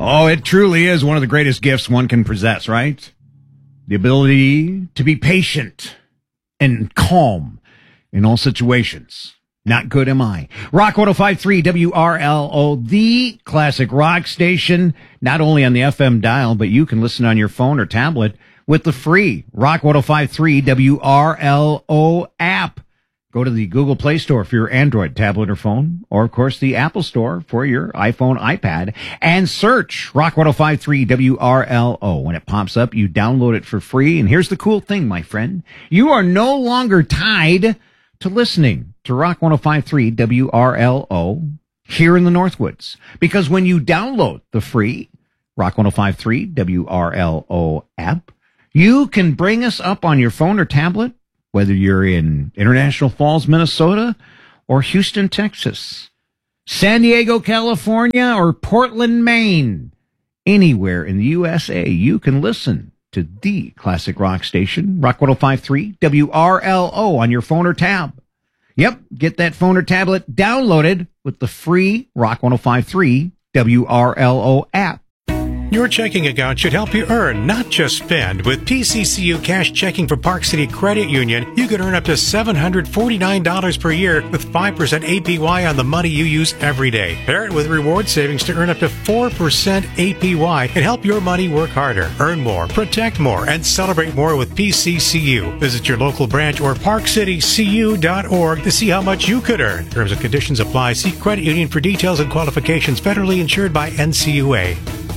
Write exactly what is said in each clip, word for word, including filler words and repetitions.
Oh, it truly is one of the greatest gifts one can possess, right? The ability to be patient and calm in all situations. Not good, am I? Rock one oh five point three W R L O, the classic rock station, not only on the F M dial, but you can listen on your phone or tablet with the free Rock one oh five point three W R L O app. Go to the Google Play Store for your Android tablet or phone, or of course the Apple Store for your iPhone, iPad, and search Rock one oh five point three W R L O. When it pops up, you download it for free. And here's the cool thing, my friend. You are no longer tied to listening to Rock one oh five point three W R L O here in the Northwoods. Because when you download the free Rock one oh five point three W R L O app, you can bring us up on your phone or tablet, whether you're in International Falls, Minnesota, or Houston, Texas, San Diego, California, or Portland, Maine. Anywhere in the U S A, you can listen to the classic rock station, Rock one oh five point three W R L O, on your phone or tab. Yep, get that phone or tablet downloaded with the free Rock one oh five point three W R L O app. Your checking account should help you earn, not just spend. With P C C U Cash Checking for Park City Credit Union, you could earn up to seven hundred forty-nine dollars per year with five percent A P Y on the money you use every day. Pair it with reward savings to earn up to four percent A P Y and help your money work harder. Earn more, protect more, and celebrate more with P C C U. Visit your local branch or park city c u dot org to see how much you could earn. Terms and conditions apply. See credit union for details and qualifications. Federally insured by N C U A.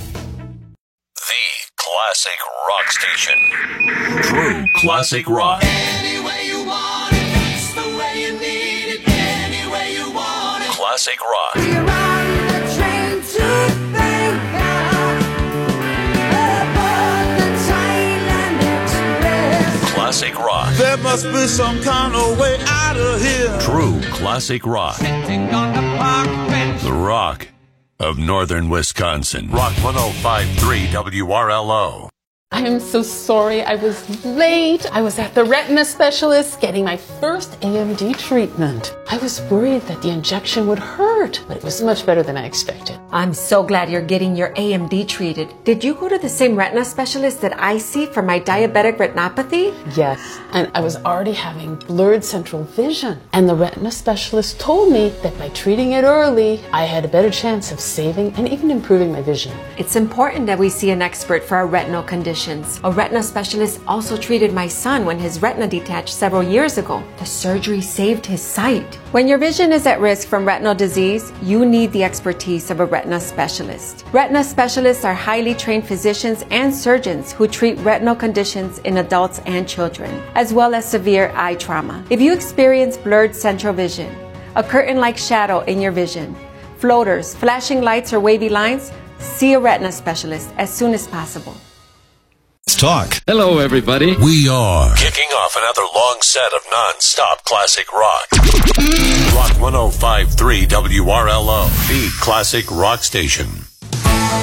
Classic rock station. True classic rock. Any way you want it, that's the way you need it. Any way you want it. Classic rock. We're on the train to Bangkok aboard the Thailand Express. Classic rock. There must be some kind of way out of here. True classic rock. Sitting on the park bench. The rock of northern Wisconsin. Rock one oh five point three W R L O. I am so sorry I was late. I was at the retina specialist getting my first A M D treatment. I was worried that the injection would hurt, but it was much better than I expected. I'm so glad you're getting your A M D treated. Did you go to the same retina specialist that I see for my diabetic retinopathy? Yes, and I was already having blurred central vision. And the retina specialist told me that by treating it early, I had a better chance of saving and even improving my vision. It's important that we see an expert for our retinal conditions. A retina specialist also treated my son when his retina detached several years ago. The surgery saved his sight. When your vision is at risk from retinal disease, you need the expertise of a retina specialist. Retina specialists are highly trained physicians and surgeons who treat retinal conditions in adults and children, as well as severe eye trauma. If you experience blurred central vision, a curtain-like shadow in your vision, floaters, flashing lights, or wavy lines, see a retina specialist as soon as possible. Let's talk. Hello, everybody. We are kicking off another long set of non-stop classic rock. Rock one oh five point three W R L O, the classic rock station.